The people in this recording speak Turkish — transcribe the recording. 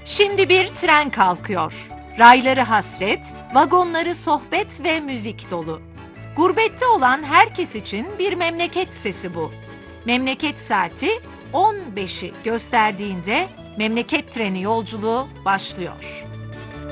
Şimdi bir tren kalkıyor. Rayları hasret, vagonları sohbet ve müzik dolu. Gurbette olan herkes için bir memleket sesi bu. Memleket saati 15'i gösterdiğinde memleket treni yolculuğu başlıyor.